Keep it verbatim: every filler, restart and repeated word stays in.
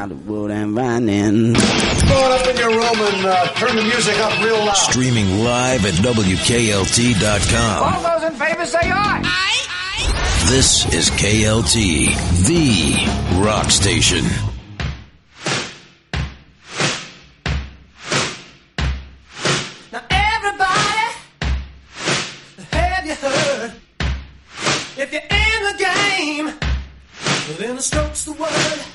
Hollywood and Vining. Go on up in your room and uh, turn the music up real loud. Streaming live at W K L T dot com. All those in favor say aye. Aye. Aye. This is K L T, the rock station. Now everybody, have you heard? If you're in the game, well then the stroke's the word.